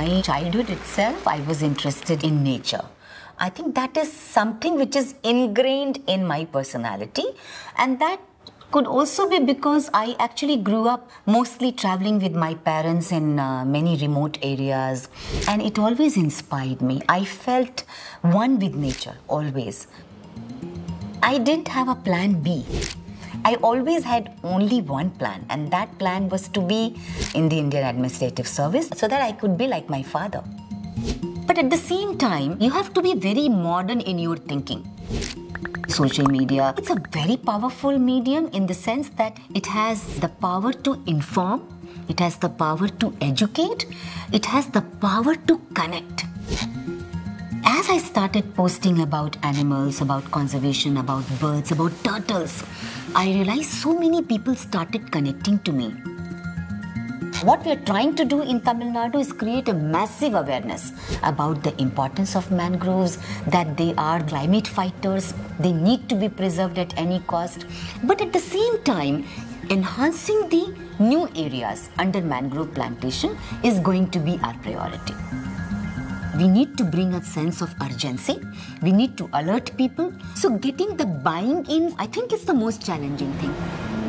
my childhood itself, I was interested in nature. I think that is something which is ingrained in my personality, and that could also be because I actually grew up mostly traveling with my parents in many remote areas, and it always inspired me. I felt one with nature, always. I didn't have a plan B. I always had only one plan, and that plan was to be in the Indian Administrative Service so that I could be like my father. But at the same time, you have to be very modern in your thinking. Social media, it's a very powerful medium in the sense that it has the power to inform, it has the power to educate, it has the power to connect. As I started posting about animals, about conservation, about birds, about turtles, I realized so many people started connecting to me. What we are trying to do in Tamil Nadu is create a massive awareness about the importance of mangroves, that they are climate fighters, they need to be preserved at any cost, but at the same time, enhancing the new areas under mangrove plantation is going to be our priority. We need to bring a sense of urgency. We need to alert people. So getting the buying in, I think, is the most challenging thing.